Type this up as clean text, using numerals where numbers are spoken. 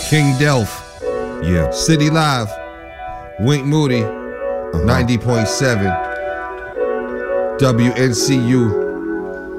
King Delph, Yeah. City Live, Wink Moody, 90.7, WNCU.